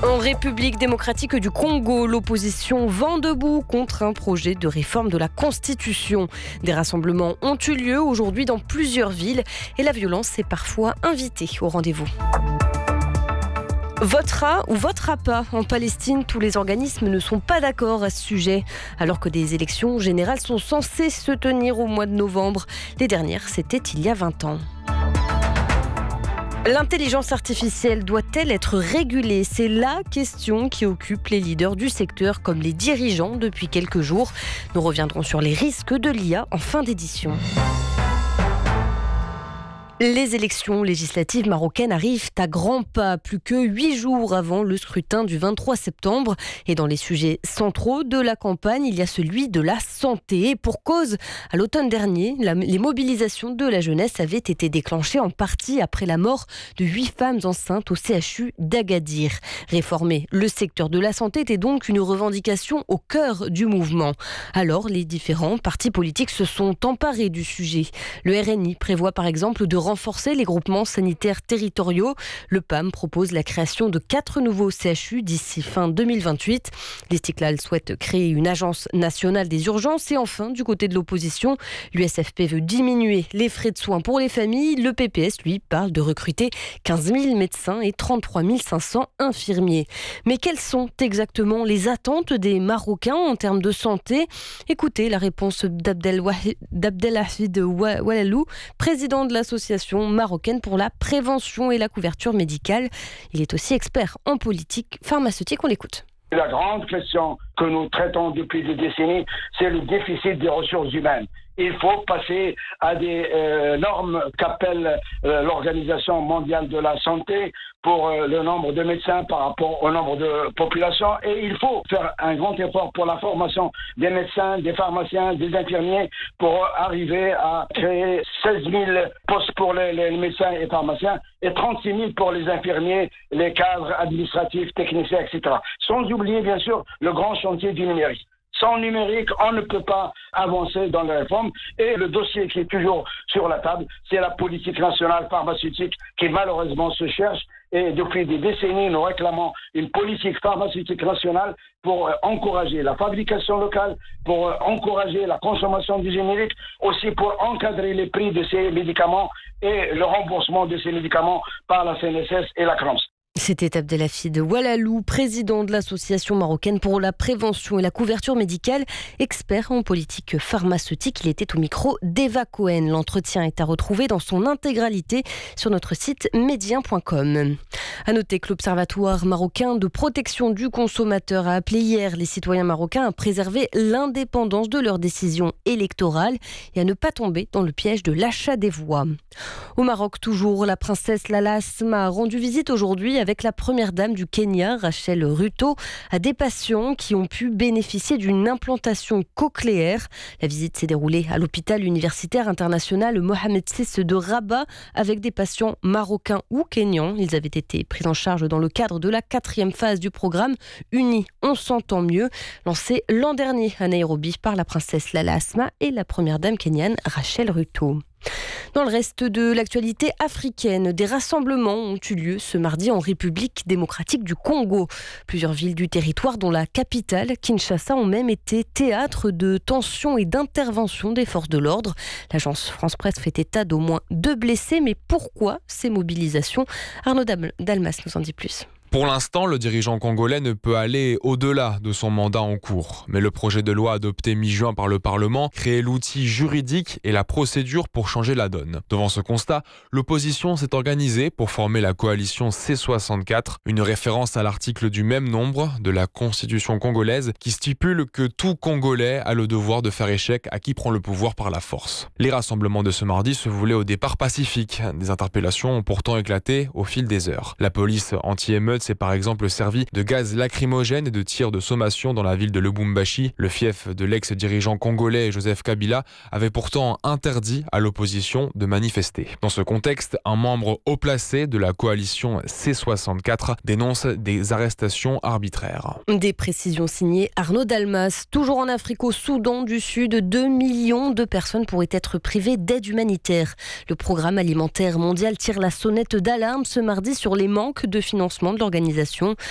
En République démocratique du Congo, l'opposition vent debout contre un projet de réforme de la Constitution. Des rassemblements ont eu lieu aujourd'hui dans plusieurs villes et la violence est parfois invitée au rendez-vous. Votera ou votera pas en Palestine, tous les organismes ne sont pas d'accord à ce sujet. Alors que des élections générales sont censées se tenir au mois de novembre. Les dernières, c'était il y a 20 ans. L'intelligence artificielle doit-elle être régulée ? C'est la question qui occupe les leaders du secteur comme les dirigeants depuis quelques jours. Nous reviendrons sur les risques de l'IA en fin d'édition. Les élections législatives marocaines arrivent à grands pas, plus que 8 jours avant le scrutin du 23 septembre. Et dans les sujets centraux de la campagne, il y a celui de la santé. Et pour cause, à l'automne dernier, les mobilisations de la jeunesse avaient été déclenchées en partie après la mort de 8 femmes enceintes au CHU d'Agadir. Réformer le secteur de la santé était donc une revendication au cœur du mouvement. Alors, les différents partis politiques se sont emparés du sujet. Le RNI prévoit par exemple de renforcer les groupements sanitaires territoriaux. Le PAM propose la création de 4 nouveaux CHU d'ici fin 2028. L'Istiklal souhaite créer une agence nationale des urgences. Et enfin, du côté de l'opposition, l'USFP veut diminuer les frais de soins pour les familles. Le PPS, lui, parle de recruter 15 000 médecins et 33 500 infirmiers. Mais quelles sont exactement les attentes des Marocains en termes de santé ? Écoutez la réponse d'Abdelhafid Walalou, président de l'association marocaine pour la prévention et la couverture médicale. Il est aussi expert en politique pharmaceutique. On l'écoute. La grande question que nous traitons depuis des décennies, c'est le déficit des ressources humaines. Il faut passer à des normes qu'appelle l'Organisation mondiale de la santé pour le nombre de médecins par rapport au nombre de population. Et il faut faire un grand effort pour la formation des médecins, des pharmaciens, des infirmiers pour arriver à créer 16 000 postes pour les médecins et pharmaciens et 36 000 pour les infirmiers, les cadres administratifs, techniciens, etc. Sans oublier bien sûr le grand chantier du numérique. Sans numérique, on ne peut pas avancer dans les réformes. Et le dossier qui est toujours sur la table, c'est la politique nationale pharmaceutique qui malheureusement se cherche. Et depuis des décennies, nous réclamons une politique pharmaceutique nationale pour encourager la fabrication locale, pour encourager la consommation du générique, aussi pour encadrer les prix de ces médicaments et le remboursement de ces médicaments par la CNSS et la CRAMS. C'était Abdelhafid Walalou, président de l'Association marocaine pour la prévention et la couverture médicale, expert en politique pharmaceutique. Il était au micro d'Eva Cohen. L'entretien est à retrouver dans son intégralité sur notre site médien.com. À noter que l'Observatoire marocain de protection du consommateur a appelé hier les citoyens marocains à préserver l'indépendance de leurs décisions électorales et à ne pas tomber dans le piège de l'achat des voix. Au Maroc toujours, la princesse Lala Asma a rendu visite aujourd'hui avec la première dame du Kenya, Rachel Ruto, à des patients qui ont pu bénéficier d'une implantation cochléaire. La visite s'est déroulée à l'hôpital universitaire international Mohamed VI de Rabat avec des patients marocains ou kenyans. Ils avaient été pris en charge dans le cadre de la 4e phase du programme Unis, on s'entend mieux, lancé l'an dernier à Nairobi par la princesse Lala Asma et la première dame kenyane Rachel Ruto. Dans le reste de l'actualité africaine, des rassemblements ont eu lieu ce mardi en République démocratique du Congo. Plusieurs villes du territoire, dont la capitale, Kinshasa, ont même été théâtre de tensions et d'interventions des forces de l'ordre. L'agence France Presse fait état d'au moins 2 blessés. Mais pourquoi ces mobilisations ? Arnaud Dalmas nous en dit plus. Pour l'instant, le dirigeant congolais ne peut aller au-delà de son mandat en cours. Mais le projet de loi adopté mi-juin par le Parlement crée l'outil juridique et la procédure pour changer la donne. Devant ce constat, l'opposition s'est organisée pour former la coalition C64, une référence à l'article du même nombre de la Constitution congolaise qui stipule que tout Congolais a le devoir de faire échec à qui prend le pouvoir par la force. Les rassemblements de ce mardi se voulaient au départ pacifiques. Des interpellations ont pourtant éclaté au fil des heures. La police anti-émeute s'est par exemple servi de gaz lacrymogène et de tirs de sommation dans la ville de Lubumbashi. Le fief de l'ex-dirigeant congolais Joseph Kabila avait pourtant interdit à l'opposition de manifester. Dans ce contexte, un membre haut placé de la coalition C64 dénonce des arrestations arbitraires. Des précisions signées Arnaud Dalmas. Toujours en Afrique, au Soudan du Sud, 2 millions de personnes pourraient être privées d'aide humanitaire. Le programme alimentaire mondial tire la sonnette d'alarme ce mardi sur les manques de financement de l'organisation.